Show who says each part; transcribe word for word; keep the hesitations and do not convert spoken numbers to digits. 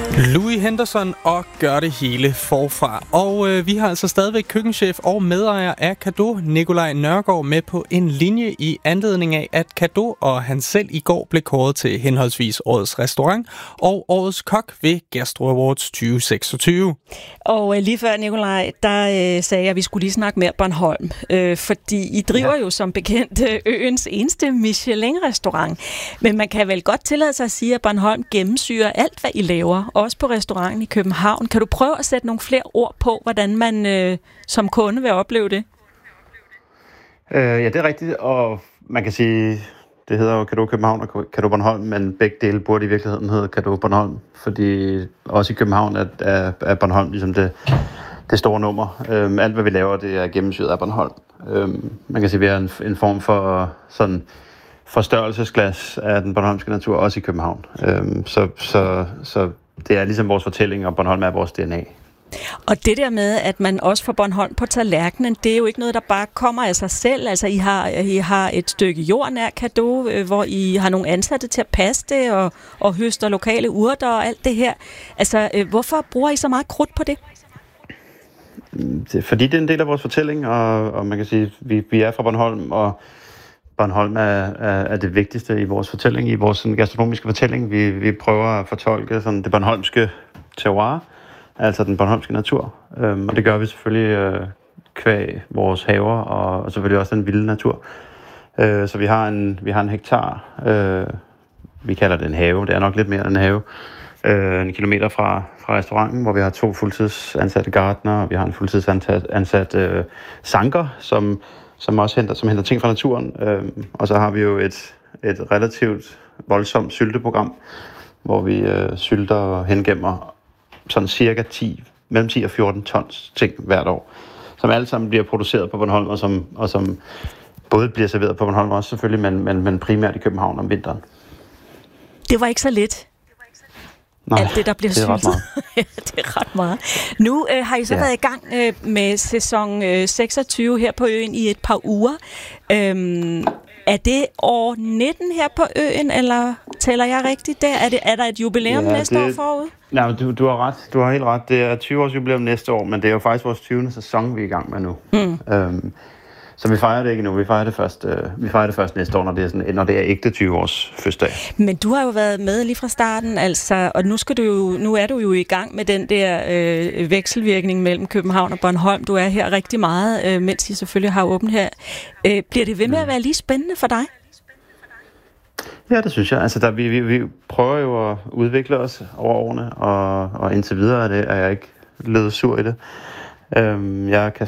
Speaker 1: Louis Henderson og gør det hele forfra. Og øh, vi har altså stadigvæk køkkenchef og medejer af Cadeau, Nikolaj Nørgaard, med på en linje i anledning af, at Cadeau og han selv i går blev kåret til henholdsvis årets restaurant og årets kok ved Gastro Awards tyve seksogtyve.
Speaker 2: Og øh, lige før, Nikolaj, der øh, sagde jeg, at vi skulle lige snakke mere Bornholm, øh, fordi I driver ja. jo som bekendt øh, øens eneste Michelin-restaurant. Men man kan vel godt tillade sig at sige, at Bornholm gennemsyrer alt, hvad I laver, også på restauranten i København. Kan du prøve at sætte nogle flere ord på, hvordan man øh, som kunde vil opleve det?
Speaker 3: Øh, ja, det er rigtigt, og man kan sige, det hedder jo Cadeau København og Cadeau Bornholm, men begge dele burde i virkeligheden hedde Cadeau Bornholm, fordi også i København er, er, er Bornholm ligesom det, det store nummer. Øh, alt, hvad vi laver, det er gennemsyret af Bornholm. Øh, man kan sige, at vi er en, en form for sådan forstørrelsesglas af den bornholmske natur, også i København. Øh, så, så, så det er ligesom vores fortælling, og Bornholm er vores D N A.
Speaker 2: Og det der med, at man også får Bornholm på tallerkenen, det er jo ikke noget, der bare kommer af sig selv. Altså, I har, I har et stykke jord nær Cadeau, hvor I har nogle ansatte til at passe det, og, og høster lokale urter og alt det her. Altså, hvorfor bruger I så meget krudt på det?
Speaker 3: det fordi det er en del af vores fortælling, og, og man kan sige, vi, vi er fra Bornholm, og Bornholm er, er, er det vigtigste i vores fortælling, i vores sådan, gastronomiske fortælling. Vi, vi prøver at fortolke sådan, det bornholmske terroir, altså den bornholmske natur. Øhm, og det gør vi selvfølgelig øh, kvæg vores haver, og, og selvfølgelig også den vilde natur. Øh, så vi har en, vi har en hektar, øh, vi kalder det en have, det er nok lidt mere end en have, øh, en kilometer fra, fra restauranten, hvor vi har to fuldtidsansatte gartnere, og vi har en fuldtidsansat ansat, øh, sanker, som som også henter, som henter ting fra naturen. Øhm, og så har vi jo et, et relativt voldsomt sylteprogram, hvor vi øh, sylter og hengemmer sådan cirka ti, mellem ti og fjorten tons ting hvert år, som alle sammen bliver produceret på Bornholm, og som, og som både bliver serveret på Bornholm også selvfølgelig, men, men, men primært i København om vinteren.
Speaker 2: Det var ikke så let.
Speaker 3: Nej,
Speaker 2: alt det, der bliver
Speaker 3: det er
Speaker 2: syltet. Det er ret meget. Nu øh, har I så ja. været i gang øh, med sæson øh, seksogtyve her på øen i et par uger. Øhm, er det år nitten her på øen, eller tæller jeg rigtigt der? Er, det, er der et jubilæum ja, næste det, år forud?
Speaker 3: Nej, du, du har ret. Du har helt ret. Det er tyve års jubilæum næste år, men det er jo faktisk vores tyvende sæson, vi er i gang med nu. Mm. Øhm, Så vi fejrer det ikke nu. Vi fejrer det først, øh, vi fejrer det først næste år, når det er, sådan, når det er ægte tyve års fødselsdag.
Speaker 2: Men du har jo været med lige fra starten, altså, og nu, skal du jo, nu er du jo i gang med den der øh, vekselvirkning mellem København og Bornholm. Du er her rigtig meget, øh, mens I selvfølgelig har åbent her. Øh, bliver det ved med at være lige spændende for dig?
Speaker 3: Ja, det synes jeg. Altså, der, vi, vi, vi prøver jo at udvikle os over årene, og, og indtil videre er, det, er jeg ikke blevet sur i det. Øhm, jeg kan